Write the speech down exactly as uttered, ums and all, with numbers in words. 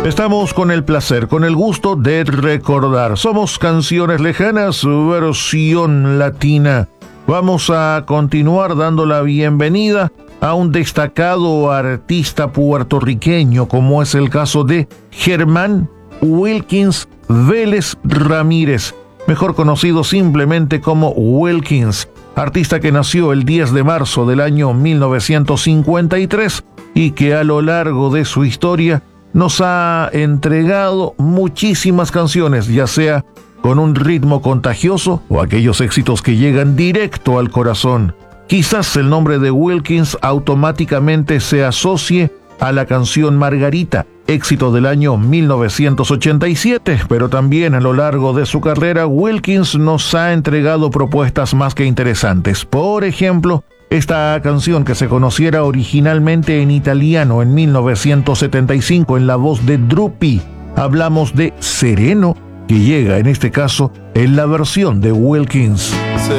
Estamos con el placer, con el gusto de recordar. Somos Canciones Lejanas, versión latina. Vamos a continuar dando la bienvenida a un destacado artista puertorriqueño, como es el caso de Germán Wilkins Vélez Ramírez, mejor conocido simplemente como Wilkins, artista que nació el diez de marzo del año mil novecientos cincuenta y tres y que a lo largo de su historia nos ha entregado muchísimas canciones, ya sea con un ritmo contagioso o aquellos éxitos que llegan directo al corazón. Quizás el nombre de Wilkins automáticamente se asocie a la canción Margarita, éxito del año mil novecientos ochenta y siete, pero también a lo largo de su carrera Wilkins nos ha entregado propuestas más que interesantes. Por ejemplo, esta canción que se conociera originalmente en italiano en mil novecientos setenta y cinco en la voz de Drupi. Hablamos de Sereno, que llega en este caso en la versión de Wilkins. Se